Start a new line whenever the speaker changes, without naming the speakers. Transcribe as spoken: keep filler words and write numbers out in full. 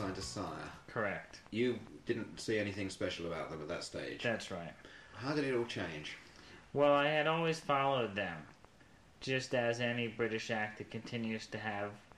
sire to sire.
Correct.
You didn't see anything special about them at that stage.
That's right.
How did it all change?
Well, I had always followed them, just as any British actor continues to have